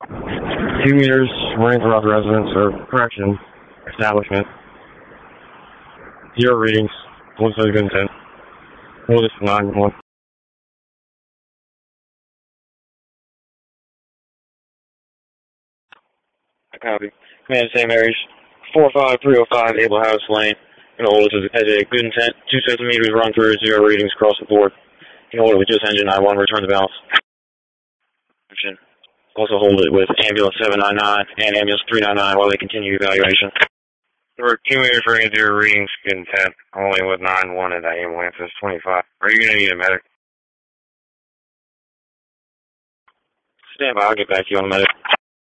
2 meters running throughout the residence or correction establishment. 0 readings. Police has good intent. Hold this 911. Copy. Command St. Mary's 45305 Able House Lane. You know, this has a good intent. 2 centimeters run through, 0 readings across the board. You know, with just engine 91, return the balance. Also hold it with ambulance 799 and ambulance 399 while they continue evaluation. There were 2 meters running 0 readings, good intent. Only with 9-1 and that ambulance is 25. Are you going to need a medic? Stand by, I'll get back to you on the medic.